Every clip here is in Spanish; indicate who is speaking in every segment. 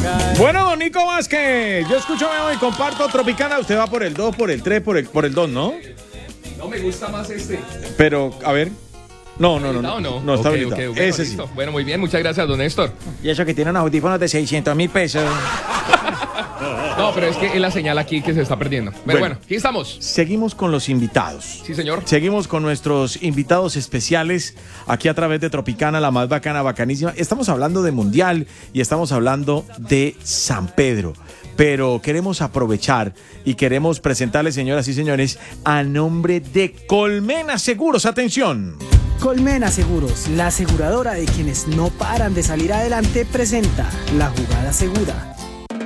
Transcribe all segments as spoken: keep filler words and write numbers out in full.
Speaker 1: Bueno, don Nico Vázquez, yo escucho y comparto Tropicana. Usted va por el dos, por el tres, por el, por el dos, ¿no?
Speaker 2: No, me gusta más este.
Speaker 1: Pero, a ver. No, no, no. No,
Speaker 2: no,
Speaker 1: no está
Speaker 2: okay,
Speaker 1: habilitado.
Speaker 2: okay, bueno,
Speaker 1: Ese
Speaker 2: listo.
Speaker 1: sí.
Speaker 2: Bueno, muy bien, muchas gracias, don Néstor.
Speaker 3: Y eso que tiene unos audífonos de seiscientos mil pesos.
Speaker 2: No, pero es que es la señal aquí que se está perdiendo. Pero bueno,
Speaker 1: Bueno.
Speaker 2: aquí estamos.
Speaker 1: Seguimos con los invitados.
Speaker 2: Sí, señor.
Speaker 1: Seguimos con nuestros invitados especiales aquí a través de Tropicana, la más bacana, bacanísima. Estamos hablando de Mundial y estamos hablando de San Pedro. Pero queremos aprovechar y queremos presentarles, señoras y señores, a nombre de Colmena Seguros. ¡Atención!
Speaker 4: Colmena Seguros, la aseguradora de quienes no paran de salir adelante, presenta La Jugada Segura.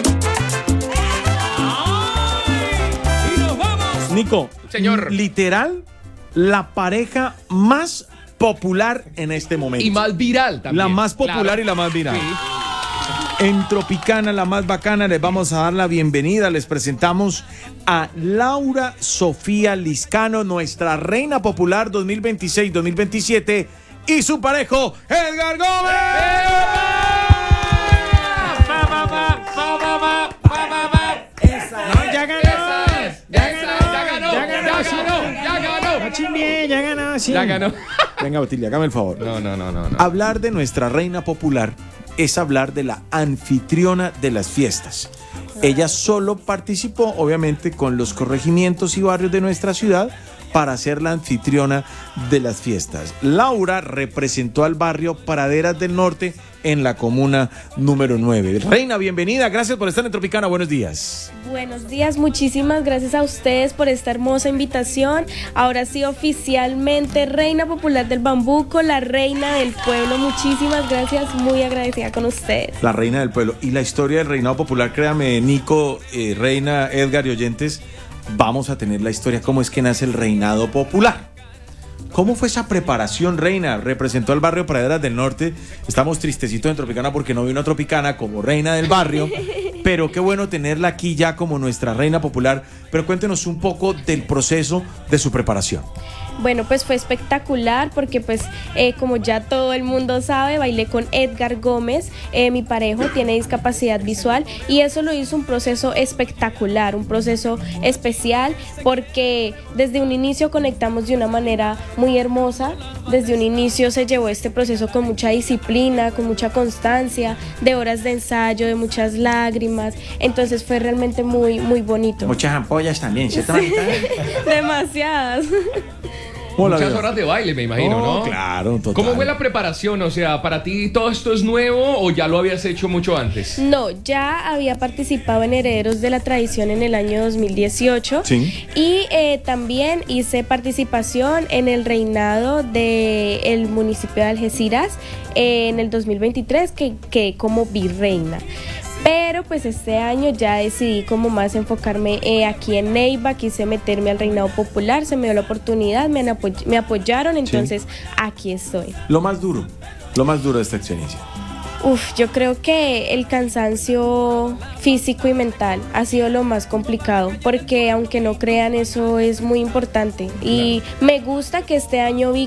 Speaker 1: Nico,
Speaker 2: Señor.
Speaker 1: literal, la pareja más popular en este momento.
Speaker 2: Y más viral también.
Speaker 1: La más popular
Speaker 2: claro.
Speaker 1: y la más viral.
Speaker 2: Sí.
Speaker 1: En Tropicana, la más bacana, les vamos a dar la bienvenida. Les presentamos a Laura Sofía Liscano, nuestra reina popular dos mil veintiséis dos mil veintisiete, y su parejo, Edgar Gómez.
Speaker 3: No, ya ganó.
Speaker 2: Esa es,
Speaker 3: Ya
Speaker 2: esa
Speaker 3: ganó,
Speaker 2: es, ya ganó,
Speaker 3: ya ganó,
Speaker 2: ya
Speaker 3: sí.
Speaker 2: ganó, ya ganó.
Speaker 3: No chimbe, ya ganó, sí.
Speaker 2: Ya ganó.
Speaker 1: Venga, Otilia, hágame el favor.
Speaker 2: No, no, no, no, no.
Speaker 1: Hablar de nuestra reina popular es hablar de la anfitriona de las fiestas. Ella solo participó, obviamente, con los corregimientos y barrios de nuestra ciudad para ser la anfitriona de las fiestas. Laura representó al barrio Praderas del Norte en la comuna número nueve. Reina, bienvenida, gracias por estar en Tropicana, buenos días.
Speaker 5: Buenos días, muchísimas gracias a ustedes por esta hermosa invitación. Ahora sí, oficialmente Reina Popular del Bambuco, la reina del pueblo. Muchísimas gracias, muy agradecida con ustedes.
Speaker 1: La reina del pueblo. Y la historia del reinado popular, créame, Nico, eh, Reina, Edgar y oyentes, vamos a tener la historia, cómo es que nace el reinado popular. ¿Cómo fue esa preparación, Reina? Representó al barrio Praderas del Norte. Estamos tristecitos en Tropicana porque no vino a Tropicana como reina del barrio, pero qué bueno tenerla aquí ya como nuestra reina popular. Pero cuéntenos un poco del proceso de su preparación.
Speaker 5: Bueno, pues fue espectacular porque pues eh, como ya todo el mundo sabe, bailé con Edgar Gómez, eh, mi parejo tiene discapacidad visual y eso lo hizo un proceso espectacular, un proceso especial porque desde un inicio conectamos de una manera muy hermosa, desde un inicio se llevó este proceso con mucha disciplina, con mucha constancia, de horas de ensayo, de muchas lágrimas, entonces fue realmente muy, muy bonito.
Speaker 3: Muchas ampollas también, ¿cierto?
Speaker 5: Sí, demasiadas.
Speaker 1: Hola,
Speaker 2: Muchas
Speaker 1: Dios.
Speaker 2: horas de baile, me imagino,
Speaker 1: Oh,
Speaker 2: ¿no?
Speaker 1: claro, total.
Speaker 2: ¿Cómo fue la preparación? O sea, ¿para ti todo esto es nuevo o ya lo habías hecho mucho antes?
Speaker 5: No, ya había participado en Herederos de la Tradición en el año dos mil dieciocho.
Speaker 1: Sí.
Speaker 5: Y eh, también hice participación en el reinado del municipio de Algeciras eh, en el dos mil veintitrés, que quedé como virreina. Pero pues este año ya decidí como más enfocarme eh, aquí en Neiva, quise meterme al reinado popular, se me dio la oportunidad, me, han apoy- me apoyaron, entonces sí. Aquí estoy.
Speaker 1: Lo más duro, lo más duro de esta experiencia.
Speaker 5: Uf, yo creo que el cansancio físico y mental ha sido lo más complicado, porque aunque no crean, eso es muy importante. Y me gusta que este año vi